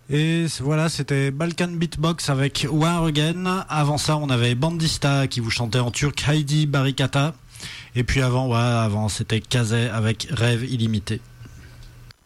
Et voilà, c'était Balkan Beatbox avec War Again. Avant ça, on avait Bandista qui vous chantait en turc Heidi Barikata. Et puis avant, c'était Kazé avec Rêve illimité.